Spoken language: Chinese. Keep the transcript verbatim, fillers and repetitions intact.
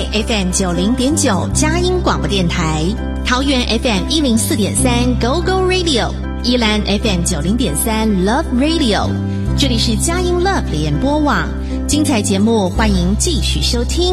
北 F M 九零点九佳音广播电台，桃园 F M 一零四点三 Go Go Radio， 宜兰 F M 九零点三 Love Radio， 这里是佳音 Love 联播网，精彩节目欢迎继续收听。